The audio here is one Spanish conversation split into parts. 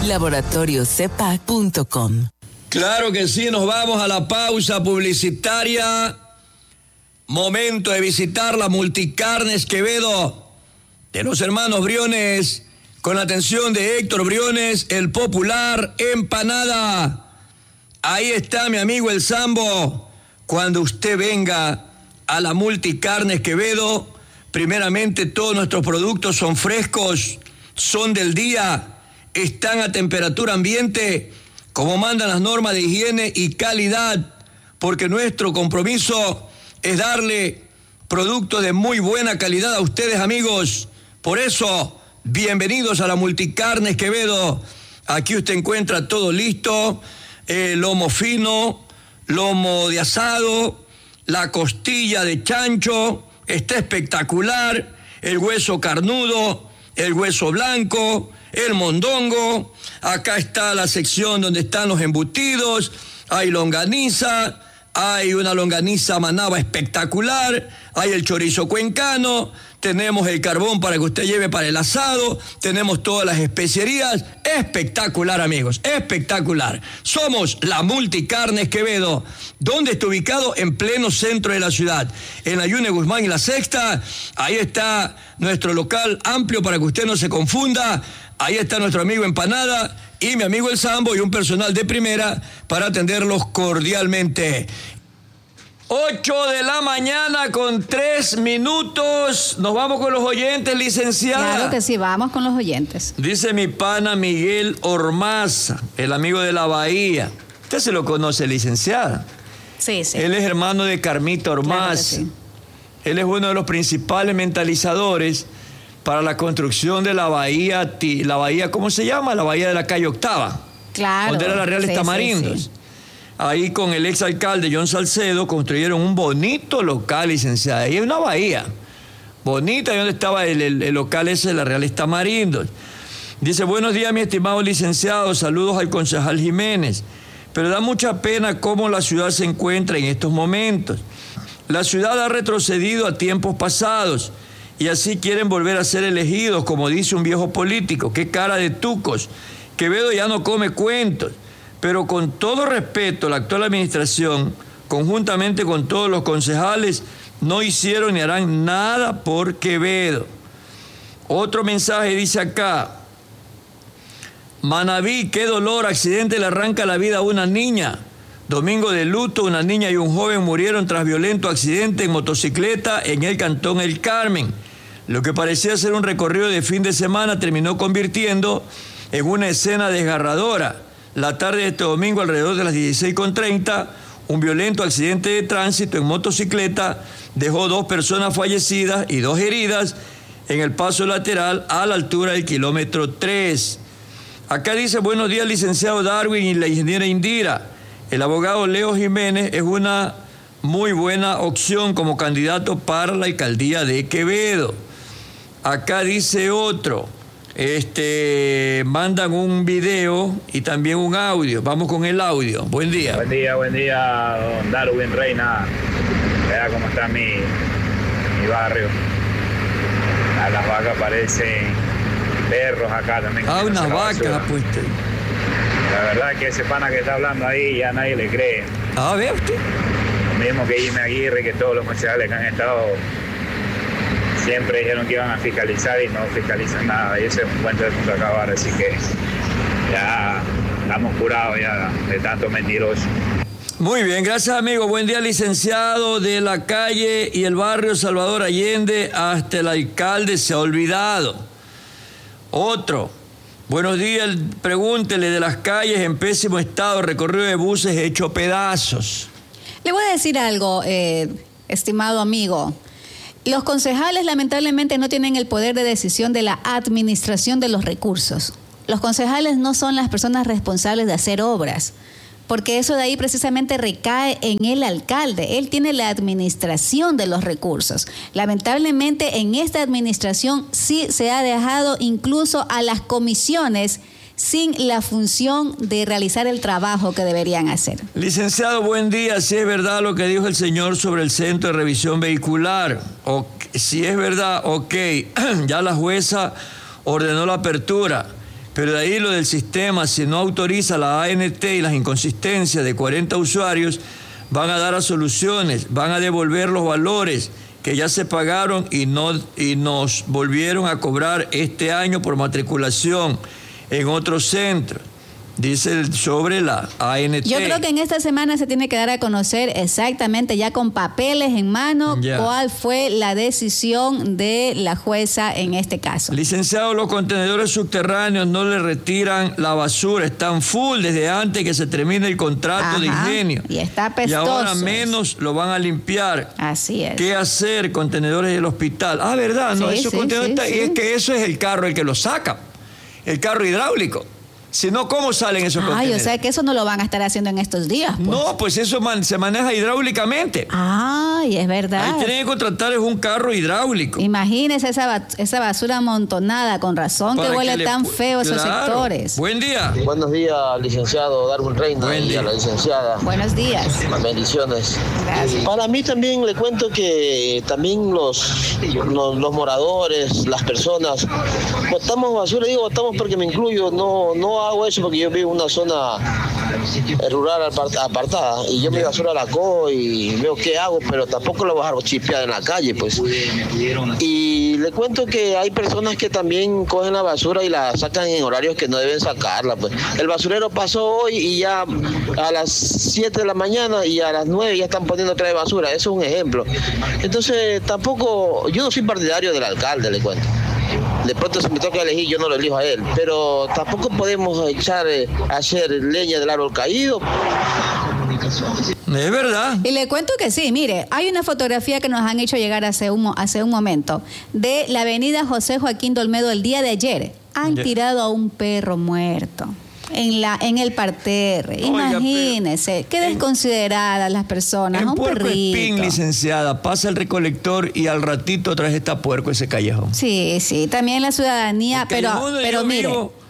laboratoriocepac.com. Claro que sí, nos vamos a la pausa publicitaria. Momento de visitar la Multicarnes Quevedo de los hermanos Briones, con la atención de Héctor Briones, el popular empanada. Ahí está mi amigo el Sambo. Cuando usted venga a la Multicarnes Quevedo, primeramente todos nuestros productos son frescos, son del día, están a temperatura ambiente, como mandan las normas de higiene y calidad, porque nuestro compromiso es darle productos de muy buena calidad a ustedes, amigos. Por eso, bienvenidos a la Multicarnes Quevedo. Aquí usted encuentra todo listo, lomo fino, lomo de asado, la costilla de chancho, está espectacular, el hueso carnudo, el hueso blanco, el mondongo. Acá está la sección donde están los embutidos, hay longaniza, hay una longaniza manaba espectacular, hay el chorizo cuencano, tenemos el carbón para que usted lleve para el asado, tenemos todas las especierías. Espectacular, amigos, espectacular. Somos la Multicarnes Quevedo. ¿Dónde está ubicado? En pleno centro de la ciudad, en la Yune Guzmán y la Sexta. Ahí está nuestro local amplio para que usted no se confunda. Ahí está nuestro amigo Empanada y mi amigo el Sambo y un personal de primera para atenderlos cordialmente. 8 de la mañana con 3 minutos. Nos vamos con los oyentes, licenciada. Claro que sí, vamos con los oyentes. Dice mi pana Miguel Ormaza, el amigo de la Bahía. Usted se lo conoce, licenciada. Sí, sí. Él es hermano de Carmita Ormaza. Claro, sí. Él es uno de los principales mentalizadores para la construcción de la bahía, ¿cómo se llama? La bahía de la calle Octava. Claro. Donde era la Reales Tamarindos. Sí. Ahí con el exalcalde John Salcedo construyeron un bonito local, licenciada. Ahí hay una bahía bonita, ahí donde estaba el local ese de la Reales Tamarindos. Dice, buenos días, mi estimado licenciado, saludos al concejal Jiménez. Pero da mucha pena cómo la ciudad se encuentra en estos momentos. La ciudad ha retrocedido a tiempos pasados y así quieren volver a ser elegidos, como dice un viejo político. Qué cara de tucos. Quevedo ya no come cuentos. Pero con todo respeto, la actual administración, conjuntamente con todos los concejales, no hicieron ni harán nada por Quevedo. Otro mensaje dice acá, Manabí, qué dolor, accidente le arranca la vida a una niña. Domingo de luto, una niña y un joven murieron tras violento accidente en motocicleta en el cantón El Carmen. Lo que parecía ser un recorrido de fin de semana terminó convirtiendo en una escena desgarradora. La tarde de este domingo, alrededor de las 16:30, un violento accidente de tránsito en motocicleta dejó 2 personas fallecidas y 2 heridas en el paso lateral a la altura del kilómetro 3. Acá dice, buenos días, licenciado Darwin y la ingeniera Indira. El abogado Leo Jiménez es una muy buena opción como candidato para la alcaldía de Quevedo. Acá dice otro. Mandan un video y también un audio. Vamos con el audio. Buen día. Buen día, don Darwin Reina. Vea cómo está mi barrio. Las vacas parecen perros acá también. Unas vacas, pues. La verdad es que ese pana que está hablando ahí ya nadie le cree. Ve usted. Lo mismo que Jimmy Aguirre, que todos los concejales que han estado siempre dijeron que iban a fiscalizar y no fiscalizan nada, y ese es un cuento de punto a acabar, así que ya estamos curados ya de tanto mentiroso. Muy bien, gracias amigo, buen día licenciado. De la calle y el barrio Salvador Allende hasta el alcalde se ha olvidado. Otro, buenos días, pregúntele de las calles en pésimo estado, recorrido de buses hecho pedazos. Le voy a decir algo, estimado amigo. Los concejales lamentablemente no tienen el poder de decisión de la administración de los recursos. Los concejales no son las personas responsables de hacer obras, porque eso de ahí precisamente recae en el alcalde. Él tiene la administración de los recursos. Lamentablemente en esta administración sí se ha dejado incluso a las comisiones sin la función de realizar el trabajo que deberían hacer. Licenciado, buen día. Si es verdad lo que dijo el señor sobre el centro de revisión vehicular, si es verdad, ok, ya la jueza ordenó la apertura. Pero de ahí lo del sistema, si no autoriza la ANT y las inconsistencias de 40 usuarios, van a dar a soluciones, van a devolver los valores que ya se pagaron y nos volvieron a cobrar este año por matriculación en otros centros. Dice sobre la ANT. Yo creo que en esta semana se tiene que dar a conocer exactamente, ya con papeles en mano, cuál fue la decisión de la jueza en este caso. Licenciado, los contenedores subterráneos no le retiran la basura, están full desde antes que se termine el contrato de ingenio. Y está apestoso. Y ahora menos lo van a limpiar. Así es. ¿Qué hacer? Contenedores del hospital. Ah, ¿verdad? No, esos contenedores y es que eso es el carro el que los saca, el carro hidráulico. Si no, ¿cómo salen esos contenedores? O sea que eso no lo van a estar haciendo en estos días. Pues. No, pues eso se maneja hidráulicamente. Ay, es verdad. Ahí tienen que contratar un carro hidráulico. Imagínese esa basura amontonada, con razón que huele tan feo esos sectores. Buen día. Buenos días, licenciado Darwin Reina y a la licenciada. Buenos días. Bendiciones. Gracias. Para mí también le cuento que también los moradores, las personas, botamos basura, digo botamos porque me incluyo, no hago eso porque yo vivo en una zona rural apartada y yo me basura a la cojo y veo qué hago, pero tampoco lo voy a dejar chipeada en la calle, pues. Y le cuento que hay personas que también cogen la basura y la sacan en horarios que no deben sacarla, pues. El basurero pasó hoy y ya a las 7 de la mañana y a las 9 ya están poniendo otra vez basura, eso es un ejemplo. Entonces tampoco, yo no soy partidario del alcalde, le cuento. De pronto si me toca elegir, yo no lo elijo a él, pero tampoco podemos hacer leña del árbol caído. Es verdad. Y le cuento que sí, mire, hay una fotografía que nos han hecho llegar hace un momento de la avenida José Joaquín Dolmedo el día de ayer. Han tirado a un perro muerto en el parterre. Imagínese, qué desconsideradas las personas. Un puerco perrito. Espín, licenciada, pasa el recolector y al ratito trae está puerco ese callejón. Sí, también la ciudadanía, pero mire.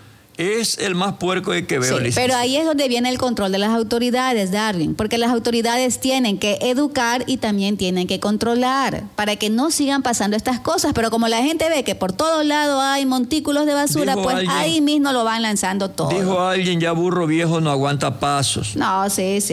Es el más puerco que veo, sí, pero ahí es donde viene el control de las autoridades, Darwin, porque las autoridades tienen que educar y también tienen que controlar para que no sigan pasando estas cosas, pero como la gente ve que por todos lados hay montículos de basura, pues ahí mismo lo van lanzando todo. Dijo alguien, ya burro viejo no aguanta pasos. No,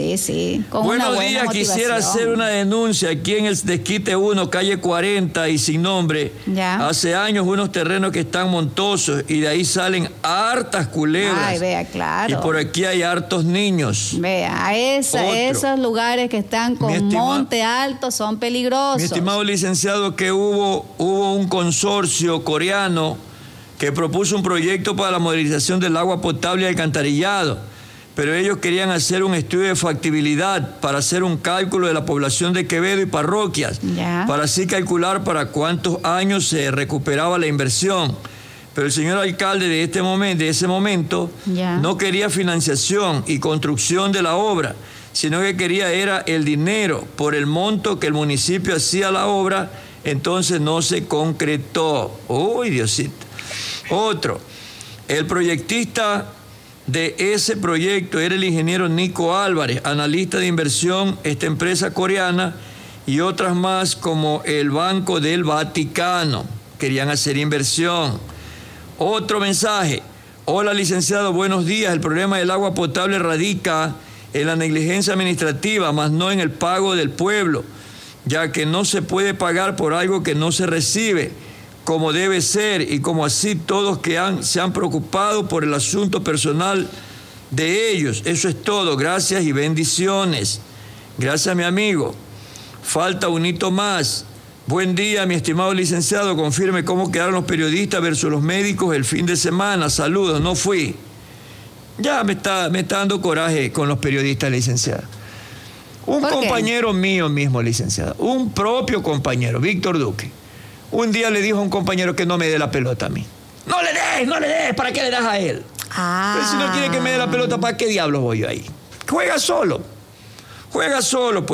sí. Con Buenos una buena días, motivación. quisiera hacer una denuncia aquí en el Desquite 1, calle 40 y sin nombre. Ya. Hace años unos terrenos que están montosos y de ahí salen hartas culebras. Ay, vea, claro. Y por aquí hay hartos niños. Vea, esos lugares que están con monte alto son peligrosos. Mi estimado licenciado, que hubo un consorcio coreano que propuso un proyecto para la modernización del agua potable y alcantarillado, pero ellos querían hacer un estudio de factibilidad para hacer un cálculo de la población de Quevedo y parroquias, para así calcular para cuántos años se recuperaba la inversión. Pero el señor alcalde de ese momento no quería financiación y construcción de la obra, sino que quería era el dinero por el monto que el municipio hacía la obra, entonces no se concretó. ¡Uy, Diosito! Otro, el proyectista de ese proyecto era el ingeniero Nico Álvarez, analista de inversión, esta empresa coreana y otras más como el Banco del Vaticano. Querían hacer inversión. Otro mensaje. Hola, licenciado, buenos días. El problema del agua potable radica en la negligencia administrativa, más no en el pago del pueblo, ya que no se puede pagar por algo que no se recibe como debe ser y como así todos que se han preocupado por el asunto personal de ellos. Eso es todo. Gracias y bendiciones. Gracias, mi amigo. Falta un hito más. Buen día, mi estimado licenciado. Confirme cómo quedaron los periodistas versus los médicos el fin de semana. Saludos, no fui. Ya me está dando coraje con los periodistas, licenciado. Un compañero mío mismo, licenciado, un propio compañero, Víctor Duque, un día le dijo a un compañero que no me dé la pelota a mí. No le des, ¿para qué le das a él? Pero si no quiere que me dé la pelota, ¿para qué diablos voy yo ahí? Juega solo, pues.